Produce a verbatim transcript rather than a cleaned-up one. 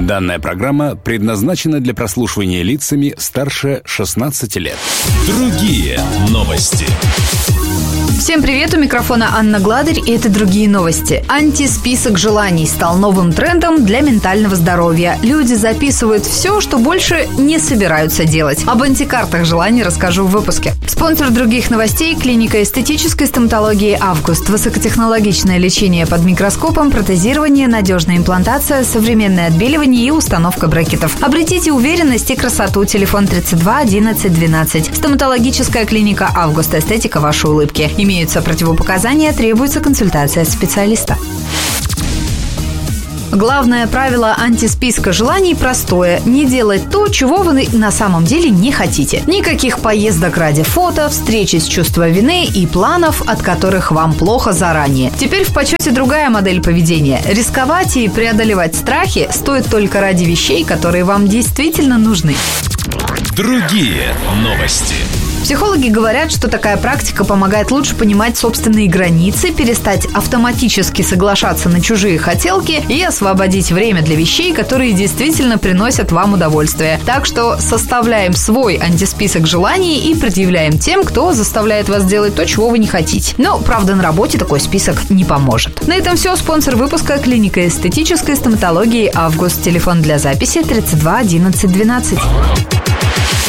Данная программа предназначена для прослушивания лицами старше шестнадцати лет. Другие новости. Всем привет, у микрофона Анна Гладырь, и это «Другие новости». Антисписок желаний стал новым трендом для ментального здоровья. Люди записывают все, что больше не собираются делать. Об антикартах желаний расскажу в выпуске. Спонсор «Других новостей» – клиника эстетической стоматологии «Август». Высокотехнологичное лечение под микроскопом, протезирование, надежная имплантация, современное отбеливание и установка брекетов. Обретите уверенность и красоту. Телефон тридцать два одиннадцать двенадцать. Стоматологическая клиника «Август». Эстетика вашей улыбки. Имеются противопоказания, требуется консультация специалиста. Главное правило антисписка желаний простое – не делать то, чего вы на самом деле не хотите. Никаких поездок ради фото, встречи с чувством вины и планов, от которых вам плохо заранее. Теперь в почете другая модель поведения. Рисковать и преодолевать страхи стоит только ради вещей, которые вам действительно нужны. Другие новости. Психологи говорят, что такая практика помогает лучше понимать собственные границы, перестать автоматически соглашаться на чужие хотелки и освободить время для вещей, которые действительно приносят вам удовольствие. Так что составляем свой антисписок желаний и предъявляем тем, кто заставляет вас делать то, чего вы не хотите. Но, правда, на работе такой список не поможет. На этом все. Спонсор выпуска – клиника эстетической стоматологии «Август». Телефон для записи тридцать два одиннадцать двенадцать.